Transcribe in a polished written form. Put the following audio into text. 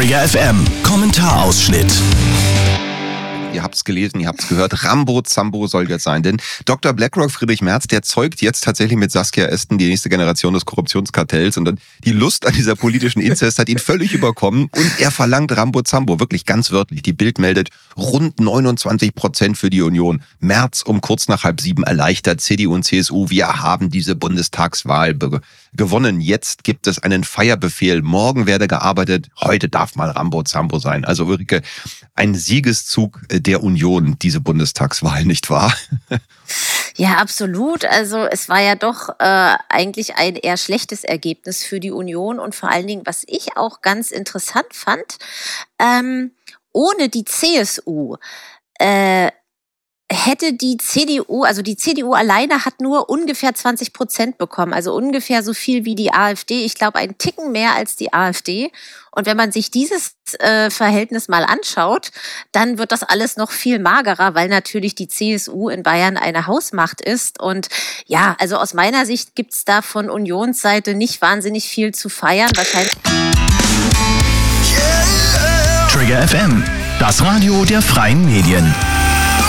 Trigger FM Kommentarausschnitt. Ihr habt's gelesen, ihr habt's gehört, Rambo-Zambo soll jetzt sein. Denn Dr. Blackrock Friedrich Merz, der zeugt jetzt tatsächlich mit Saskia Esken die nächste Generation des Korruptionskartells. Und dann die Lust an dieser politischen Inzest hat ihn völlig überkommen. Und er verlangt Rambo-Zambo, wirklich ganz wörtlich. Die Bild meldet, rund 29% für die Union. Merz um kurz nach 6:30 erleichtert CDU und CSU. Wir haben diese Bundestagswahl gewonnen. Jetzt gibt es einen Feierbefehl. Morgen werde gearbeitet. Heute darf mal Rambo-Zambo sein. Also Ulrike, ein Siegeszug der Union, diese Bundestagswahl, nicht wahr? Ja, absolut. Also es war ja doch eigentlich ein eher schlechtes Ergebnis für die Union. Und vor allen Dingen, was ich auch ganz interessant fand, ohne die CSU hätte die CDU, also die CDU alleine hat nur ungefähr 20% bekommen, also ungefähr so viel wie die AfD. Ich glaube, einen Ticken mehr als die AfD. Und wenn man sich dieses Verhältnis mal anschaut, dann wird das alles noch viel magerer, weil natürlich die CSU in Bayern eine Hausmacht ist. Und ja, also aus meiner Sicht gibt's da von Unionsseite nicht wahnsinnig viel zu feiern. Wahrscheinlich. Trigger FM, das Radio der freien Medien.